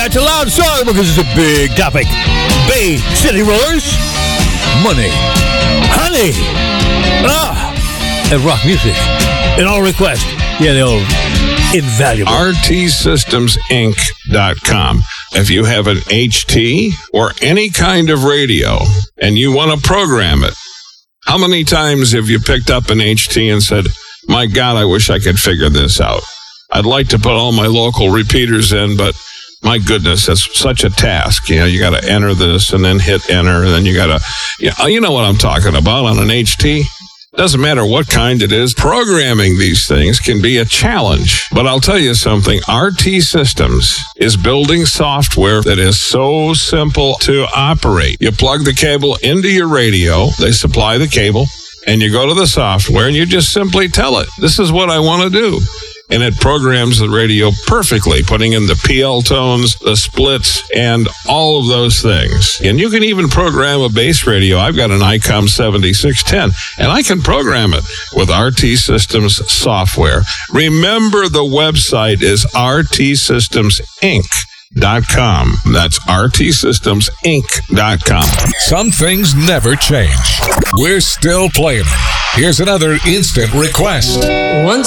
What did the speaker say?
that loud song because it's a big topic. Bay City Rollers, money, honey, and rock music. And all requests, yeah, they're all invaluable. RTSystemsInc.com. If you have an HT or any kind of radio and you want to program it, how many times have you picked up an HT and said, my God, I wish I could figure this out. I'd like to put all my local repeaters in, but my goodness, that's such a task. You know, you got to enter this and then hit enter, and then you got to, you know what I'm talking about on an HT. Doesn't matter what kind it is. Programming these things can be a challenge. But I'll tell you something. RT Systems is building software that is so simple to operate. You plug the cable into your radio. They supply the cable. And you go to the software and you just simply tell it, this is what I want to do. And it programs the radio perfectly, putting in the PL tones, the splits, and all of those things. And you can even program a bass radio. I've got an ICOM 7610, and I can program it with RT Systems software. Remember, the website is RTSystemsInc.com. That's RTSystemsInc.com. Some things never change. We're still playing them. Here's another instant request.